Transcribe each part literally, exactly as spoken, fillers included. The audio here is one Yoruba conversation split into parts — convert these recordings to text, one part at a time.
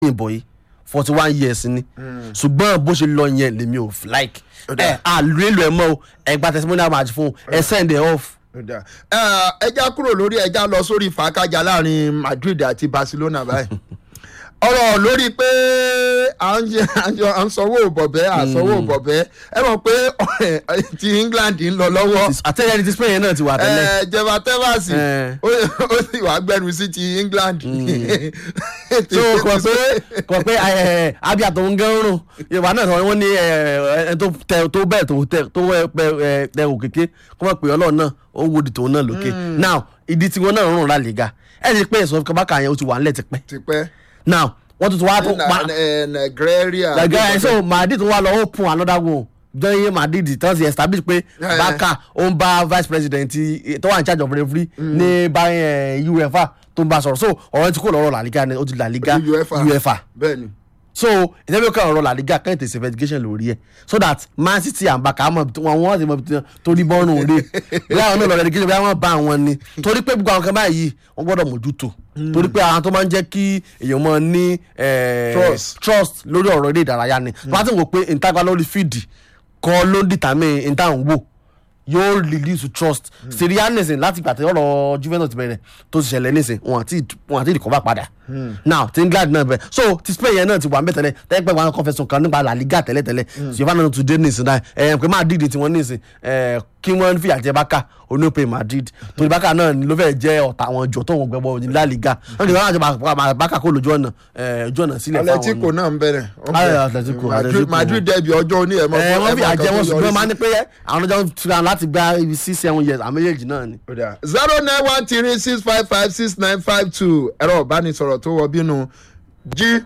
ìbò yìí forty one years ni ṣùgbọ́n bó ṣe lọ yẹn lèmi ò like ẹ àlùrẹ́lù ẹ̀ mọ́ o ẹ gba testimonial match fún ẹ send it off. ẹja kúrò lórí ẹja lọ sórí fàákàjà láàrin Madrid àti Barcelona báyìí ọ̀rọ̀ lórí pé à ń sanwó bọ̀bẹ́ àsanwó bọ̀bẹ́ ẹ mọ̀ pé ti England ń lọ lọ́wọ́. àtẹ̀yẹ ni ti Spain yẹn náà ti wà tẹ́lẹ̀. jẹba tẹ́fàsì ó sì wá gbẹnu sí ti England. so kò pé kò pé abia tó ń gẹ́rùn yorùbá náà sọ wọ́n ní ẹ tó bẹ́ẹ̀ tó tẹ òkèké kó mọ̀ pé ọlọ́run náà ó wo di tòun náà lókè. now ìdí tí wọn náà rún La Liga ẹ ti pé ẹ̀sọ́ kábàkà yẹn ó ti wà nílẹ̀ tipẹ́. tipẹ́. now wọ́n tún tún wá tún pa Nigeria. Nigeria so Madrid tún wá lọ open another one jọyìn Madrid tán ti establish pé Barca ó ń bá vice president tó wà in charge of referee ní báyìí UEFA tó ń bá sọ̀rọ̀ so ọ̀rọ̀ ti kó lọ́rọ̀ La Liga ni ó ti La Liga UEFA bẹ́ẹ̀ni. so ìtẹ́bí kan ọ̀rọ̀ La Liga kẹ́hìn tẹ̀sí investigation lórí ẹ̀ so that Man City and Barca mọ̀ wọn wọ́n ti mọ̀ torí bọ́ọ̀nù rẹ̀ bí àwọn náà lọ relegation bí àwọn bá àwọn ni torí pé gbogbo àwọn kan báyìí wọ́n gbọ́dọ̀ mójútó torí pé àwọn tó máa ń jẹ́ kí èèyàn máa ní trust lórí ọ̀rọ̀ eré ìdárayá ni wọ́n ti wò pé ìtagbá lórí fíìdì kọ́ ló ń dìtàmì ìtàn wò yóò release trust Syria nísìn láti gbàtẹ́ ọ̀rọ̀ Juventus ti bẹ̀rẹ̀ tó ti ṣẹlẹ̀ nísìn wọn àti wọn àti ìdìkọ́ bá padà now ti England náà bẹ̀ so ti Spain yẹn náà ti wà ń bẹ̀ tẹ́lẹ̀ tẹ́lẹ̀ pẹ́ wọn kọ́ fẹ̀sùn kan nípa La Liga tẹ́lẹ̀ tẹ́lẹ̀ Giovanna náà tún dé nísìn náà ẹ̀ pé máa dìde tiwọn nísìn kí wọ́n fi àjẹ Barca onípe Madrid torí Barca náà ló fẹ́ jẹ́ ọ̀tá àwọn jọ tó wọn gbẹ́bọ̀ ní La Liga wọ́n ti wọ́n àjọ Barca kó lójú ọ̀nà ojú ọ̀nà sílẹ̀ fáwọn. Atletico náà ń bẹ̀rẹ̀ Madrid dẹ̀bi ọjọ́ oní ẹ̀ mọ́ wọ́n fi àjẹ wọn ṣùgbọ́n máa ní pé àwọn ọjọ́ tura láti gba ibi six seven years àmì méjèèjì náà ni. zero nine one three six five five six nine five two ẹ̀rọ ìbánisọ̀rọ̀ tó wọ bínú jí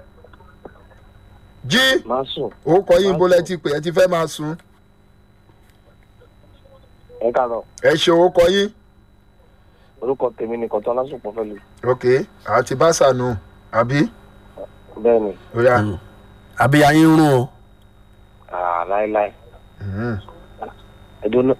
jí ó kọ yín bólẹ́ ti pè ẹ ti fẹ́ máa sùn. ẹ káàárọ̀. ẹ ṣe owó kọ yín. orúkọ tèmi ni kọ̀tọ́ lásùpọ̀ fẹ́ lu. ok àti báṣà nù àbí. bẹ́ẹ̀ni. ó yá. àbí ayé ń rún o. àà láéláé. ẹjọ́ náà.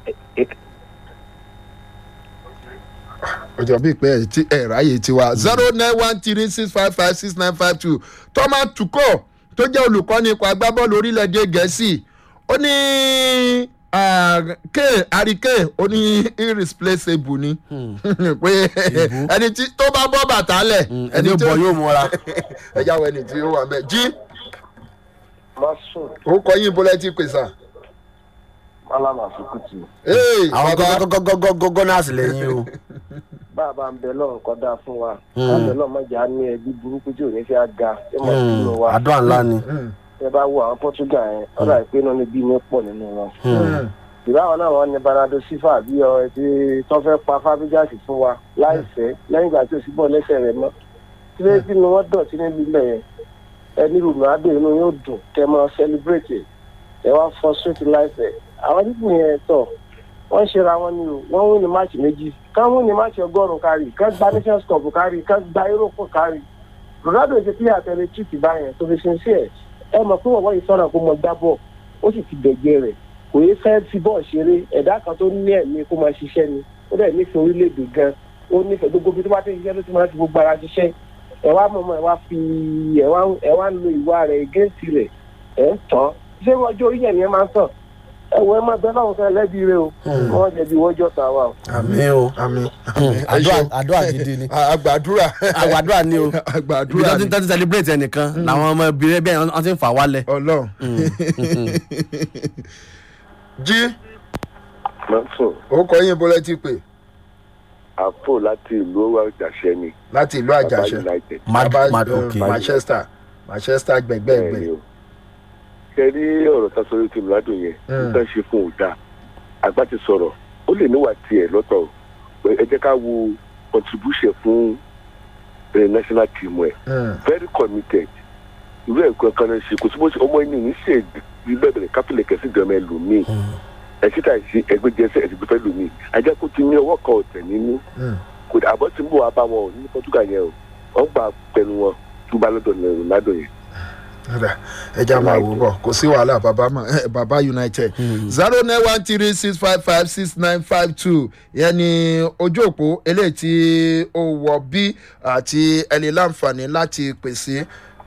ọjọ́ bíi pé ẹ ráyè tiwa zero nine one three six five five six nine five two Thomas Tuchel tó jẹ́ olùkọ́ni ikọ̀ agbábọ́ọ̀lù orílẹ̀-èdè Gẹ̀ẹ́sì ó ní ké àríkè ó ní irreplaceable ni pé ẹni tí tó bá bọ́ bàtà lẹ̀ ẹni bọ̀ yóò mọ́ra ẹ jáwọ́ ẹni tí ó wà mẹ́ jí. Masun. ó kọ yín bọ́lá tí pè sá. Malama Sukuti. àwọn gọ́gọ́gọ́gọ́gọ́ náà sì lẹ́yìn o. bàbá ń bẹ lọ́run kọ́ dáa fún wa bàbá lọ́run mọ̀jà ní ẹbí burúkú tí ò ní fẹ́ ga ẹ mọ̀ nínú wa. àdúrà ńlá ni. ẹ bá wo àwọn Portugal yẹn ọ̀rọ̀ àìpé náà ní bí ní pọ̀ nínú wọn. ìbáwọn náà wọn ní Bernardo Silva bí ọ ti tó fẹ́ pa Fabregas fún wa láìfẹ́ lẹ́yìn ìgbà tí ò sí bọ́ lẹ́sẹ̀ rẹ̀ mọ́. tíréṣì ni wọ́n dọ̀tí níbi ilẹ̀ yẹn ẹni Ronaldo inú yóò dùn kẹ́ mọ́ celebrate ẹ wá frustrate láìfẹ́ àwọn dípò yẹn tọ̀ wọ́n ṣera wọn ni o wọ́n wí ní máàcì méjì kán wí ní máàcì ọgọ́rùn-ún kárí kán gba Nations Cup kárí kán gba Europe kárí Ronaldo ti pílẹ̀ àtẹ̀lé tíìtì báyẹn tó fi ṣe ń ṣe ẹ̀ ẹ mọ̀ pé wọ́n yìí sọ̀rọ̀ kó mọ gbá bọ̀ ó sì ti dẹ̀gbẹ́ rẹ̀ kò yẹ fẹ́ fi bọ́ọ̀ ṣeré ẹ̀dá kan tó ní ẹ̀mí kó máa ṣiṣẹ́ ni ó dẹ̀ nífẹ̀ẹ́ orílẹ̀-èdè gan ó nífẹ̀ẹ́ gbogbo bí tó bá ti ṣiṣẹ́ ló ti máa fi gbogbo ara ṣiṣẹ́ ẹ wá mọ̀mọ́ ẹ wá fi ẹ wá ń lo ìwà rẹ̀ against rẹ̀ ẹ̀ ń tán ṣé ọjọ́ orí yẹn ni ẹ máa ń tàn ẹwọ ẹ máa bẹ láwọn fẹ lẹbi rẹ o wọn jẹbi wọjọ ta wa o. àmín o àmín àdúrà gidi ni. àgbàdúrà àgbàdúrà ni o àgbàdúrà ni. ibi tó ti celebrate ẹnìkan làwọn ọmọ obìnrin bẹ́ẹ̀ wọ́n ti ń fà wálẹ̀. Ọlọ́run jí ó kọ yín bọ́lá ti pè. àpò láti ìlú àjàṣe ni. láti ìlú àjàṣe Manchester Manchester gbẹgbẹgbẹ. ṣe rí ọ̀rọ̀ tá a sọ lórí ti Ronaldo yẹn nígbà ṣe fún òun dáa àgbà ti sọ̀rọ̀ ó lè níwà tiẹ̀ lọ́tọ̀ ẹ jẹ́ ká wo contribution fún national team ẹ̀ very committed ìlú ẹ̀kọ́ kan náà ṣe kò sí bó ṣe ọmọ ẹni ní ṣe bẹ̀rẹ̀ kápẹ́lẹ̀ kẹsì gbẹmọ ẹlòmíì ẹ̀sìn tà sí ẹgbẹ́ jẹsẹ̀ ẹ̀sìn gbẹfẹ́ lòmíì ajá kó ti ní ọwọ́ kan ọ̀tẹ̀ nínú kò dà àbọ̀ tí ń bọ̀ wá bá wọn ní Portugal yẹn o wọ́n gbà pẹ̀lú wọn tó bá lọ́dọ̀ ní Ronaldo yẹn. ẹja máa wò bọ̀ kò sí wàhálà bàbá bàbá United zero nine one three six five five six nine five two yẹn ni ojú òpó eléyìí tí ó wọ bí àti ẹni láǹfààní láti pèsè